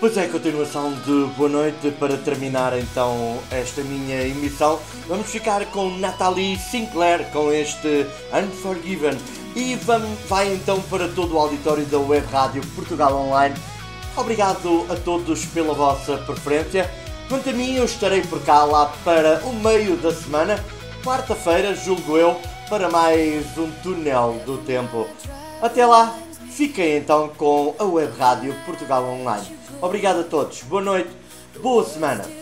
Pois é, continuação de boa noite. Para terminar então esta minha emissão, vamos ficar com Natalie Sinclair com este Unforgiven e vai então para todo o auditório da Web Rádio Portugal Online. Obrigado a todos pela vossa preferência. Quanto a mim, eu estarei por cá lá para o meio da semana, quarta-feira, julgo eu, para mais um túnel do tempo. Até lá, fiquem então com a Web Rádio Portugal Online. Obrigado a todos, boa noite, boa semana.